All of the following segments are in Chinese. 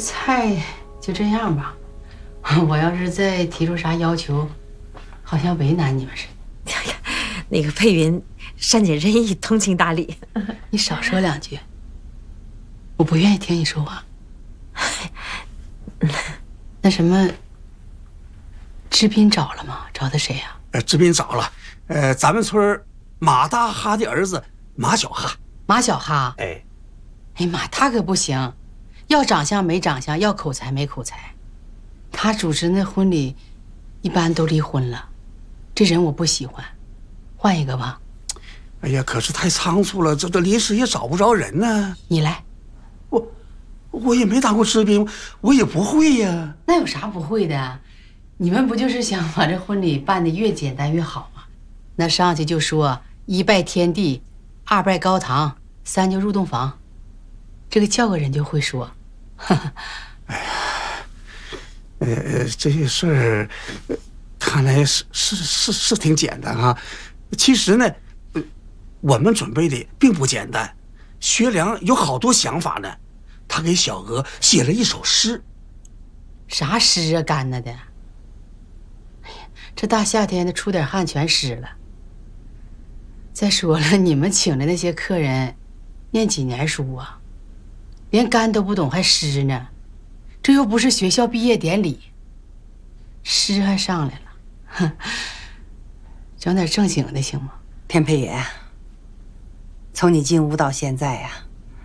菜就这样吧。我要是再提出啥要求，好像为难你们似的。 哎呀，那个佩云，善解人意，通情达理。 你少说两句，我不愿意听你说话。那什么，志斌找了吗？找的谁呀？ 志斌找了，咱们村马大哈的儿子马小哈。 马小哈？ 哎呀妈，他可不行，要长相没长相，要口才没口才。他主持那婚礼，一般都离婚了，这人我不喜欢，换一个吧。 哎呀，可是太仓促了，这临时也找不着人呢。 你来。 我也没当过士兵，我也不会呀。 那有啥不会的？你们不就是想把这婚礼办得越简单越好吗？那上去就说一拜天地，二拜高堂，三就入洞房，这个叫个人就会说。 哎呀，这些事儿，看来是挺简单啊。其实呢，我们准备的并不简单。学良有好多想法呢。他给小娥写了一首诗。 啥诗啊？干那的。哎呀，这大夏天的出点汗全湿了。再说了，你们请的那些客人，念几年书啊？连干都不懂还诗呢？这又不是学校毕业典礼，诗还上来了。哼，整点正经的行吗？ 田佩云，从你进屋到现在呀。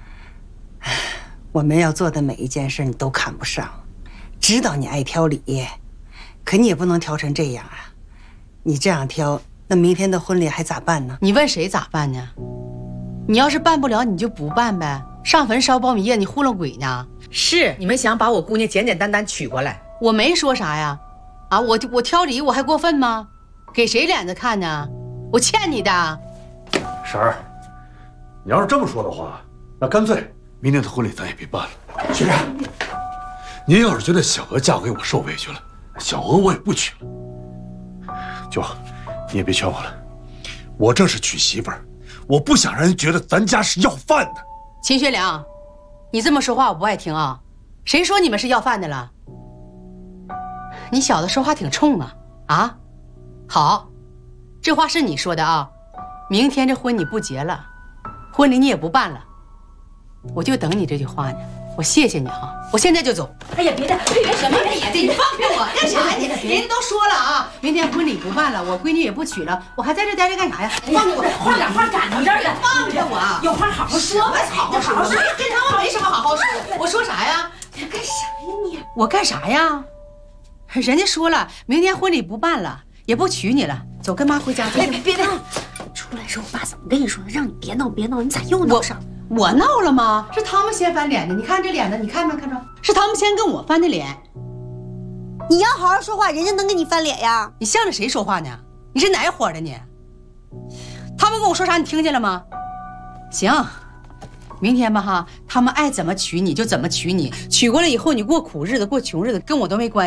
我们要做的每一件事你都看不上，知道你爱挑理，可你也不能挑成这样啊！你这样挑，那明天的婚礼还咋办呢？ 你问谁咋办呢？你要是办不了，你就不办呗。上坟烧苞米叶，你糊弄鬼呢？ 是你们想把我姑娘简简单单娶过来， 我没说啥呀。啊，我挑理，我还过分吗？给谁脸子看呢？我欠你的。 婶儿，你要是这么说的话，那干脆。明天的婚礼咱也别办了。学良，您要是觉得小娥嫁给我受委屈了，小娥我也不娶了。舅，你也别劝我了，我这是娶媳妇儿，我不想让人觉得咱家是要饭的。 秦学良，你这么说话我不爱听啊！谁说你们是要饭的了？你小子说话挺冲啊！啊，好，这话是你说的啊。明天这婚你不结了，婚礼你也不办了。我就等你这句话呢，我谢谢你啊！我现在就走。 哎呀，别的，佩云什么别的，你放开我！干啥你？人家都说了啊，明天婚礼不办了，我闺女也不娶了，我还在这待着干啥呀？放开我！ 话赶话赶到这儿了， 放开我！ 有话好好说， 好好说。我跟他们没什么好好说的。我说啥呀？ 你干啥呀你？ 我干啥呀？人家说了，明天婚礼不办了，也不娶你了，走，跟妈回家。 别的，出来时候爸怎么跟你说的？让你别闹别闹，你咋又闹上？ 我闹了吗？是他们先翻脸的，你看这脸子，你看没看着？是他们先跟我翻的脸。 你要好好说话，人家能跟你翻脸呀？ 你向着谁说话呢？你是哪一伙的你？他们跟我说啥你听见了吗？行，明天吧哈，他们爱怎么娶你就怎么娶你，娶过来以后你过苦日子过穷日子跟我都没关系。